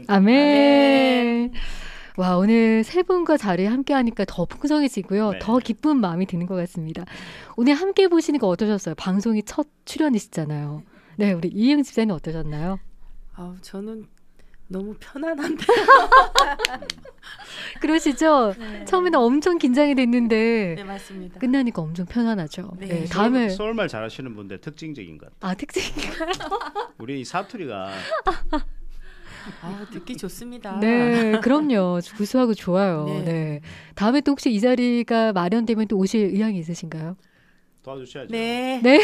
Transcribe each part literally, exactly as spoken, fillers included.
아멘. 아멘. 와, 오늘 세 분과 자리에 함께 하니까 더 풍성해지고요. 네. 더 기쁜 마음이 드는 것 같습니다. 오늘 함께 보시니까 어떠셨어요? 방송이 첫 출연이시잖아요. 네, 우리 이혜영 집사님 어떠셨나요? 아, 저는 너무 편안한데. 그러시죠? 네. 처음에는 엄청 긴장이 됐는데 네, 맞습니다. 끝나니까 엄청 편안하죠. 네. 네, 다음에 서울, 서울말 잘하시는 분들 특징적인 것 같아요. 아, 특징인가요? 우리 이 사투리가 아, 듣기 좋습니다. 네, 그럼요. 구수하고 좋아요. 네. 네. 다음에 또 혹시 이 자리가 마련되면 또 오실 의향이 있으신가요? 도와주셔야죠. 네. 네.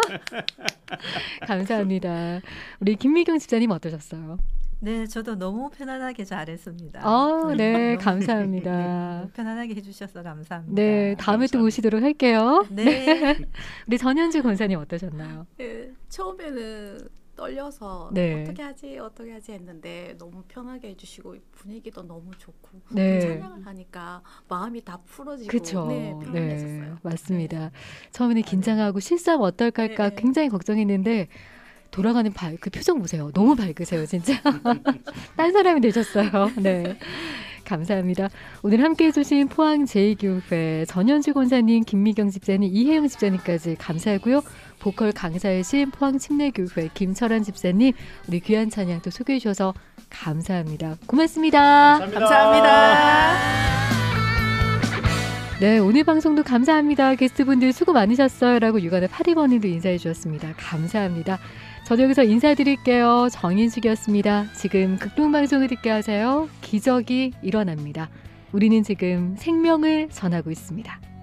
감사합니다. 우리 김미경 집사님 어떠셨어요? 네, 저도 너무 편안하게 잘했습니다. 아, 네, 너무 감사합니다. 네, 편안하게 해주셔서 감사합니다. 네, 다음에 또 감사합니다. 오시도록 할게요. 네. 우리 전현주 권사님 어떠셨나요? 네, 처음에는 떨려서 네. 어떻게 하지 어떻게 하지 했는데 너무 편하게 해주시고 분위기도 너무 좋고 네. 찬양을 하니까 마음이 다 풀어지고 그렇죠. 네, 편안해졌어요. 네, 맞습니다. 처음에는 긴장하고 실수하면 어떨까 할까 네. 굉장히 걱정했는데 돌아가는 발, 그 표정 보세요. 너무 밝으세요, 진짜. 딴 사람이 되셨어요. 네. 감사합니다. 오늘 함께해 주신 포항 제이교회 전현주 권사님, 김미경 집사님, 이혜영 집사님까지 감사하고요. 보컬 강사이신 포항 침례교회 김철환 집사님, 우리 귀한 찬양 또 소개해 주셔서 감사합니다. 고맙습니다. 감사합니다. 감사합니다. 네, 오늘 방송도 감사합니다. 게스트분들 수고 많으셨어요. 라고 육안의 파리버님도 인사해 주셨습니다. 감사합니다. 저도 여기서 인사드릴게요. 정인숙이었습니다. 지금 극동방송을 듣게 하세요. 기적이 일어납니다. 우리는 지금 생명을 전하고 있습니다.